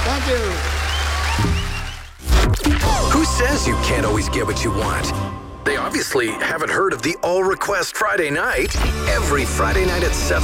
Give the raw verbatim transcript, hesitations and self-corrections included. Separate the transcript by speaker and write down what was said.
Speaker 1: Thank you.
Speaker 2: Who says you can't always get what you want? They obviously haven't heard of the All Request Friday Night. Every Friday night at seven